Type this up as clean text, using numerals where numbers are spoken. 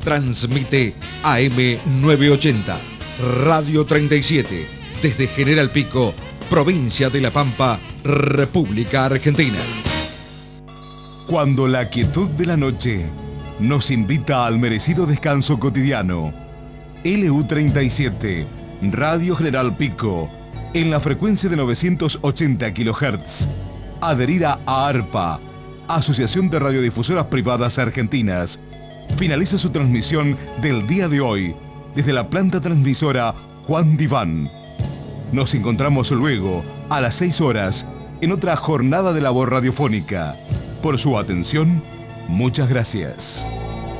Transmite AM 980, Radio 37, desde General Pico, provincia de La Pampa, República Argentina. Cuando la quietud de la noche nos invita al merecido descanso cotidiano, LU37, Radio General Pico, en la frecuencia de 980 kHz, adherida a ARPA, Asociación de Radiodifusoras Privadas Argentinas, finaliza su transmisión del día de hoy desde la planta transmisora Juan Diván. Nos encontramos luego a las 6 horas en otra jornada de labor radiofónica. Por su atención, muchas gracias.